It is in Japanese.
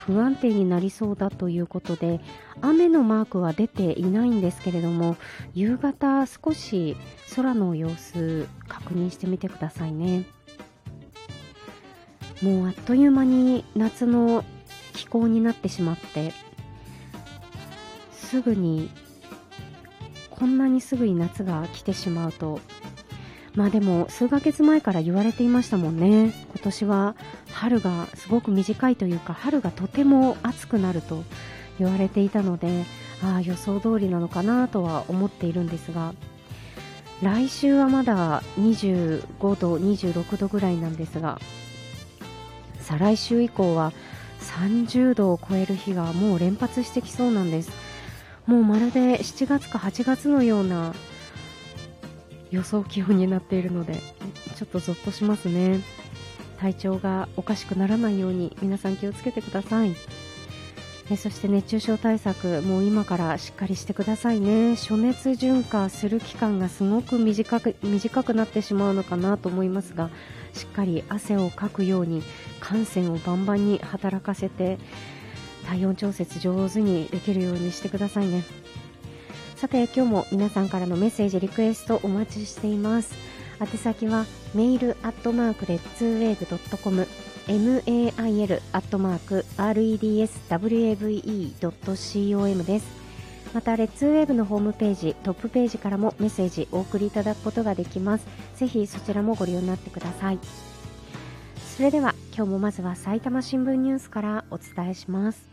不安定になりそうだということで、雨のマークは出ていないんですけれども、夕方少し空の様子確認してみてくださいね。もうあっという間に夏の気候になってしまって、こんなにすぐに夏が来てしまうと、でも数ヶ月前から言われていましたもんね。今年は春がすごく短いというか、春がとても暑くなると言われていたので、予想通りなのかなとは思っているんですが、来週はまだ25度、26度ぐらいなんですが、再来週以降は30度を超える日がもう連発してきそうなんです。もうまるで7月か8月のような予想気温になっているので、ちょっとゾッとしますね。体調がおかしくならないように皆さん気をつけてください。そして熱中症対策もう今からしっかりしてくださいね。暑熱順化する期間がすごく短くなってしまうのかなと思いますが、しっかり汗をかくように汗腺をバンバンに働かせて、体温調節上手にできるようにしてくださいね。さて、今日も皆さんからのメッセージリクエストお待ちしています。宛先はメール@redswave.com、mail@redswave.com です。またレッツウェーブのホームページトップページからもメッセージお送りいただくことができます。ぜひそちらもご利用になってください。それでは今日もまずは埼玉新聞ニュースからお伝えします。